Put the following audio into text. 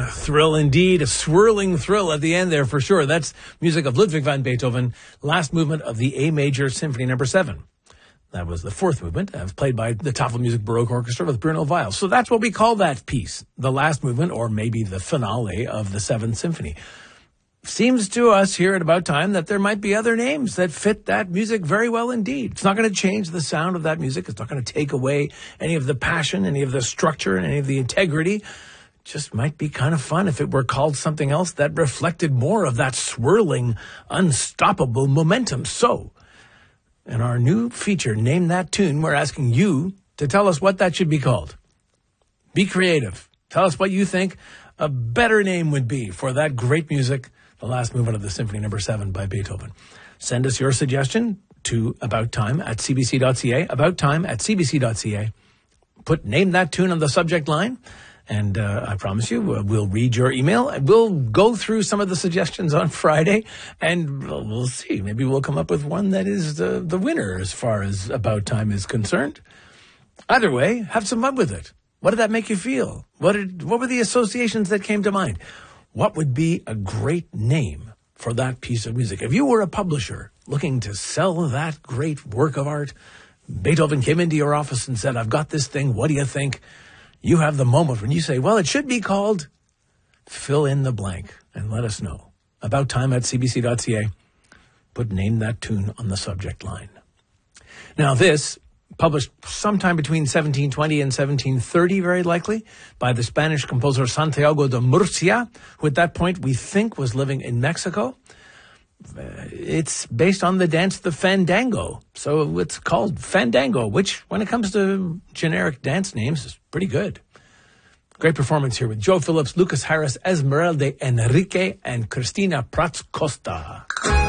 thrill indeed, a swirling thrill at the end there for sure. That's music of Ludwig van Beethoven, last movement of the A Major Symphony No. 7. That was the fourth movement, played by the Tafelmusik Baroque Orchestra with Bruno Weil. So that's what we call that piece, the last movement, or maybe the finale of the Seventh Symphony. Seems to us here at About Time that there might be other names that fit that music very well indeed. It's not going to change the sound of that music. It's not going to take away any of the passion, any of the structure, and any of the integrity. Just might be kind of fun if it were called something else that reflected more of that swirling, unstoppable momentum. So, in our new feature, Name That Tune, we're asking you to tell us what that should be called. Be creative. Tell us what you think a better name would be for that great music, the last movement of the Symphony No. 7 by Beethoven. Send us your suggestion to abouttime@cbc.ca, abouttime@cbc.ca. Put Name That Tune on the subject line. And I promise you, we'll read your email. We'll go through some of the suggestions on Friday, and we'll see. Maybe we'll come up with one that is the winner as far as About Time is concerned. Either way, have some fun with it. What did that make you feel? What were the associations that came to mind? What would be a great name for that piece of music? If you were a publisher looking to sell that great work of art, Beethoven came into your office and said, I've got this thing, what do you think? You have the moment when you say, well, it should be called, fill in the blank and let us know. Abouttime@cbc.ca. Put Name That Tune on the subject line. Now this, published sometime between 1720 and 1730, very likely, by the Spanish composer Santiago de Murcia, who at that point we think was living in Mexico. It's based on the dance, the Fandango. So it's called Fandango, which, when it comes to generic dance names, is pretty good. Great performance here with Joe Phillips, Lucas Harris, Esmeralda Enrique, and Cristina Prats Costa.